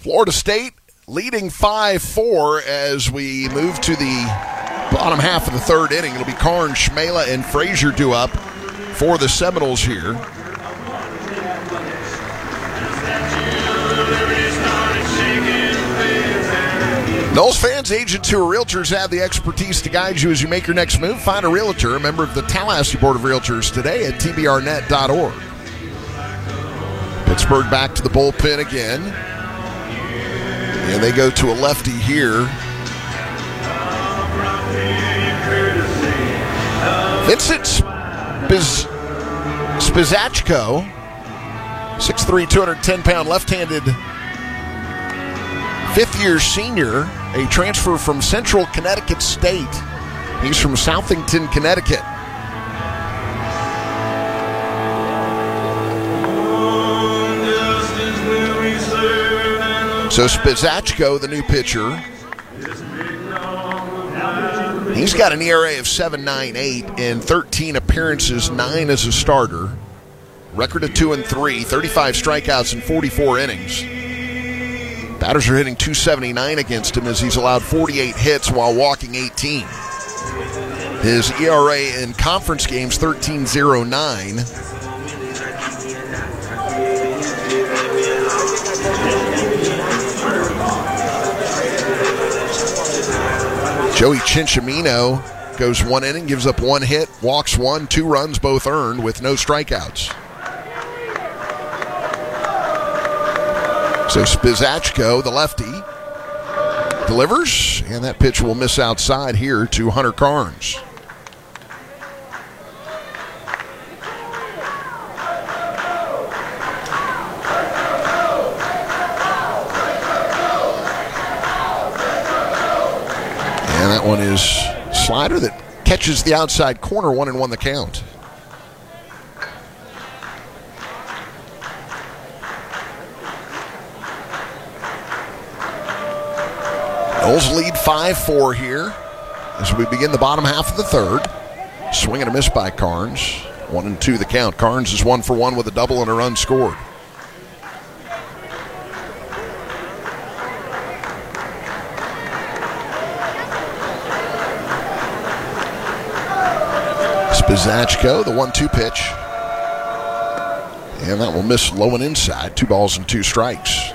Florida State leading 5-4 as we move to the bottom half of the third inning. It'll be Karn, Schmela, and Frazier due up for the Seminoles here. Noles fans, agents who are realtors have the expertise to guide you as you make your next move. Find a realtor, a member of the Tallahassee Board of Realtors today at tbrnet.org. Pittsburgh back to the bullpen again. And they go to a lefty here. Vincent Spizachko, 6'3", 210-pound left-handed fifth-year senior, a transfer from Central Connecticut State. He's from Southington, Connecticut. So Spizachko, the new pitcher, he's got an ERA of 7.98 in 13 appearances, 9 as a starter. Record of 2-3, 35 strikeouts in 44 innings. Batters are hitting .279 against him as he's allowed 48 hits while walking 18. His ERA in conference games, 13.09. Joey Cinciamino goes 1 inning, gives up 1 hit, walks 1, 2 runs, both earned with no strikeouts. So Spizachko, the lefty, delivers, and that pitch will miss outside here to Hunter Carnes. And that one is slider that catches the outside corner, 1-1 the count. Noles lead 5-4 here as we begin the bottom half of the third. Swing and a miss by Carnes. 1-2 the count. Carnes is 1 for 1 with a double and a run scored. Spizachko, the 1-2 pitch. And that will miss low and inside. 2 balls and 2 strikes.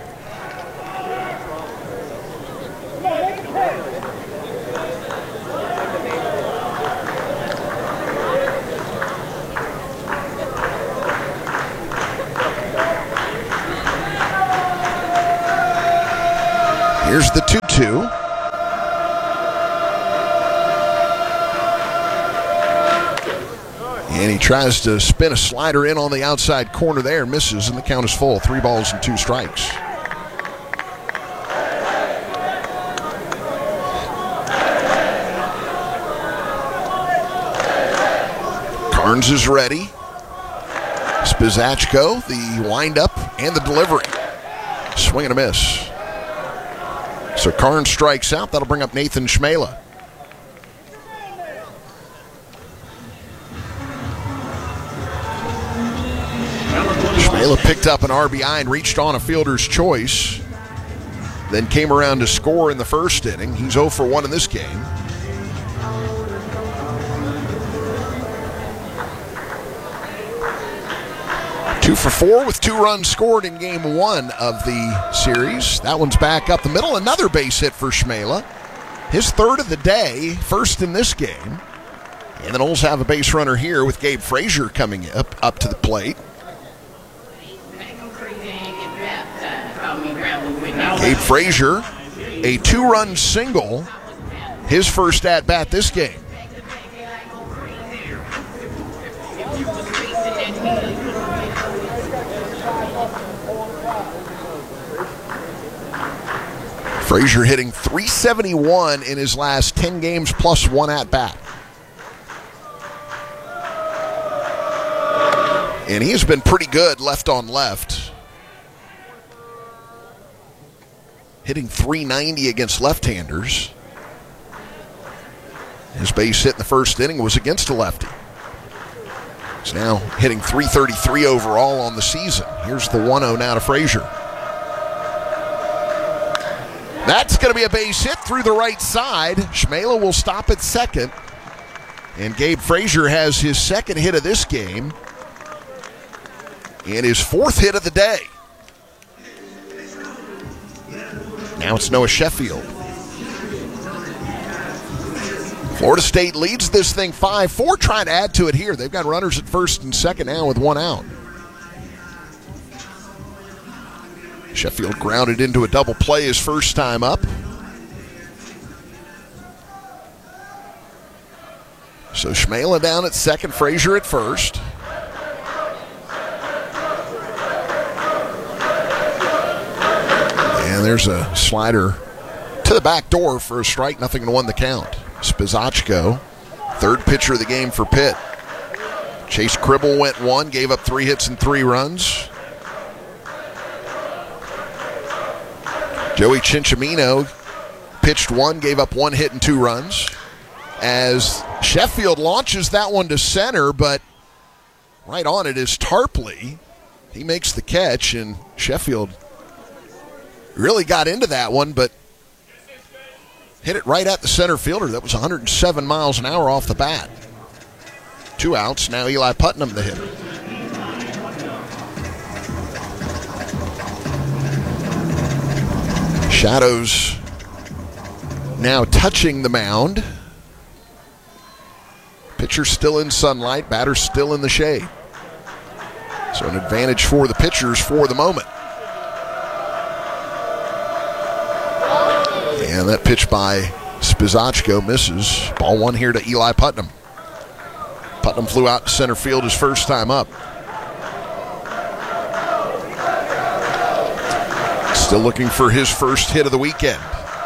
Here's the 2-2. And he tries to spin a slider in on the outside corner there, misses, and the count is full. 3 balls and 2 strikes. Carnes is ready. Spizachko, the windup and the delivery. Swing and a miss. So Carnes strikes out. That'll bring up Nathan Schmela. Schmela picked up an RBI and reached on a fielder's choice. Then came around to score in the first inning. He's 0 for 1 in this game. Two for 4 with 2 runs scored in game 1 of the series. That one's back up the middle. Another base hit for Schmela. His third of the day, first in this game. And the Noles have a base runner here with Gabe Frazier coming up to the plate. Gabe Frazier, a 2-run single, his first at-bat this game. Frazier hitting .371 in his last 10 games plus 1 at-bat. And he has been pretty good left on left. Hitting .390 against left-handers. His base hit in the first inning was against a lefty. He's now hitting .333 overall on the season. Here's the 1-0 now to Frazier. That's going to be a base hit through the right side. Shmela will stop at second. And Gabe Frazier has his second hit of this game and his fourth hit of the day. Now it's Noah Sheffield. Florida State leads this thing 5-4, trying to add to it here. They've got runners at first and second now with one out. Sheffield grounded into a double play his first time up. So Shmela down at second, Frazier at first. And there's a slider to the back door for a strike, nothing and one the count. Spizacko, third pitcher of the game for Pitt. Chase Cribble went one, gave up 3 hits and 3 runs. Joey Cinciamino pitched one, gave up 1 hit and 2 runs. As Sheffield launches that one to center, but right on it is Tarpley. He makes the catch, and Sheffield really got into that one, but hit it right at the center fielder. That was 107 miles an hour off the bat. 2 outs. Now Eli Putnam, the hitter. Shadows now touching the mound. Pitcher still in sunlight, batter still in the shade. So an advantage for the pitchers for the moment. And that pitch by Spizacko misses. Ball one here to Eli Putnam. Putnam flew out to center field his first time up. Still looking for his first hit of the weekend.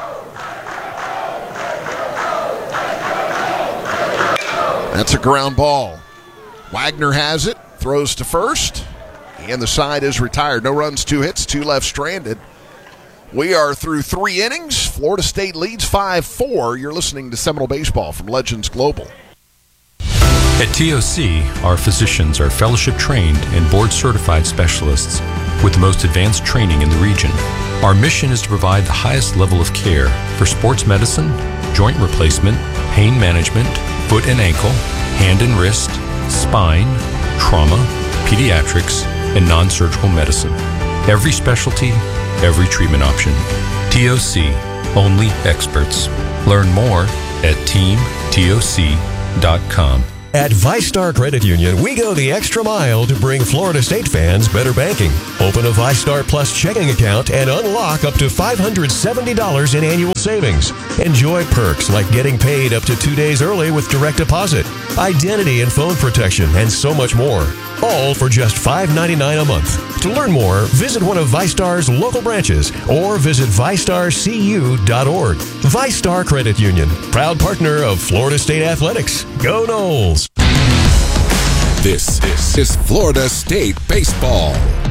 That's a ground ball. Wagner has it, throws to first, and the side is retired. No runs, 2 hits, 2 left stranded. We are through 3 innings. Florida State leads 5-4. You're listening to Seminole Baseball from Legends Global. At TOC, our physicians are fellowship-trained and board-certified specialists with the most advanced training in the region. Our mission is to provide the highest level of care for sports medicine, joint replacement, pain management, foot and ankle, hand and wrist, spine, trauma, pediatrics, and non-surgical medicine. Every specialty, every treatment option. TOC, only experts. Learn more at teamtoc.com. At VyStar Credit Union, we go the extra mile to bring Florida State fans better banking. Open a VyStar Plus checking account and unlock up to $570 in annual savings. Enjoy perks like getting paid up to 2 days early with direct deposit, identity and phone protection, and so much more. All for just $5.99 a month. To learn more, visit one of VyStar's local branches or visit VyStarCU.org. VyStar Credit Union, proud partner of Florida State Athletics. Go Noles! This is Florida State Baseball.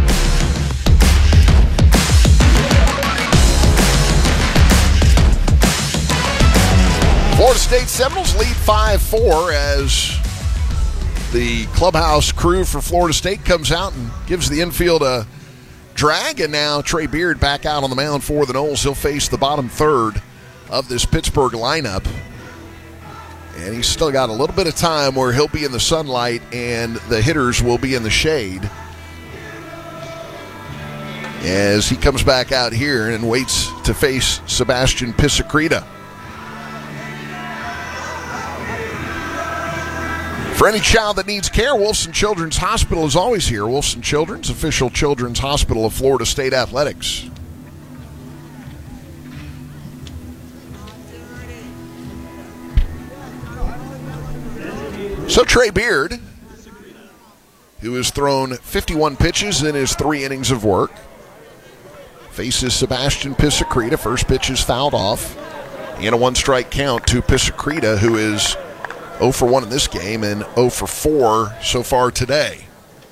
Florida State Seminoles lead 5-4 as the clubhouse crew for Florida State comes out and gives the infield a drag, and now Trey Beard back out on the mound for the Noles. He'll face the bottom third of this Pittsburgh lineup, and he's still got a little bit of time where he'll be in the sunlight and the hitters will be in the shade as he comes back out here and waits to face Sebastian Pisacreta. For any child that needs care, Wolfson Children's Hospital is always here. Wolfson Children's, official children's hospital of Florida State Athletics. So Trey Beard, who has thrown 51 pitches in his 3 innings of work, faces Sebastian Pisacreta. First pitch is fouled off. And a 1-strike count to Pisacreta, who is 0 for 1 in this game and 0 for 4 so far today.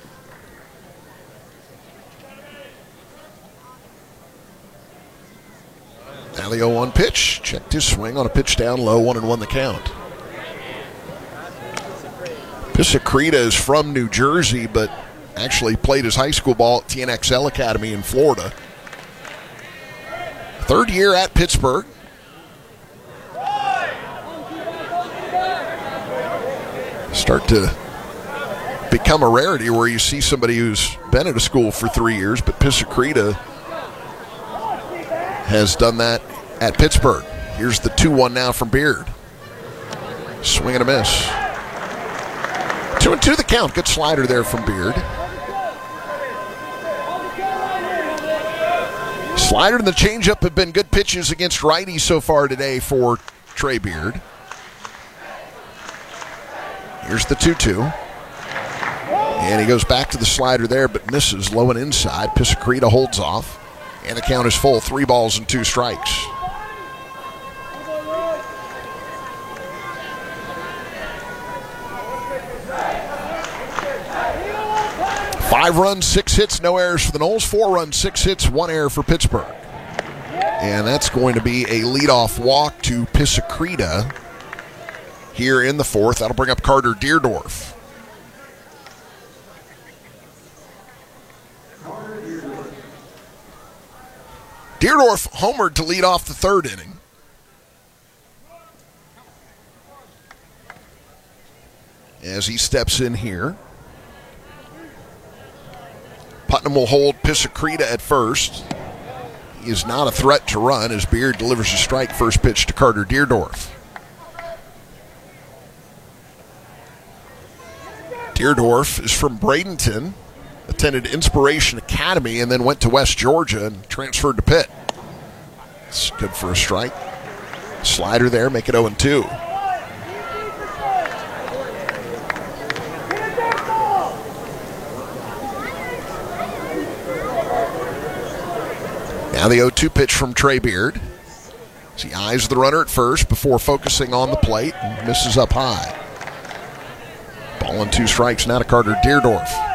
Now the 0-1 pitch. Checked his swing on a pitch down low, 1-1 the count. Pisacreta is from New Jersey, but actually played his high school ball at TNXL Academy in Florida. Third year at Pittsburgh. Start to become a rarity where you see somebody who's been at a school for 3 years, but Pisacreta has done that at Pittsburgh. Here's the 2-1 now from Beard. Swing and a miss. 2-2 the count. Good slider there from Beard. Slider and the changeup have been good pitches against righties so far today for Trey Beard. Here's the 2-2. And he goes back to the slider there, but misses low and inside. Pisacreta holds off. And the count is full. 3 balls and 2 strikes. Five runs, 6 hits, no errors for the Noles. 4 runs, 6 hits, 1 error for Pittsburgh. And that's going to be a leadoff walk to Pisacreta here in the 4th. That'll bring up Carter Deerdorf. Deerdorf homered to lead off the 3rd inning. As he steps in here. Putnam will hold Pisacreta at first. He is not a threat to run as Beard delivers a strike. First pitch to Carter Deerdorf. Deerdorf is from Bradenton, attended Inspiration Academy, and then went to West Georgia and transferred to Pitt. It's good for a strike. Slider there, make it 0-2. Now the 0-2 pitch from Trey Beard. As he eyes the runner at first before focusing on the plate and misses up high. Ball and 2 strikes now to Carter Deerdorf.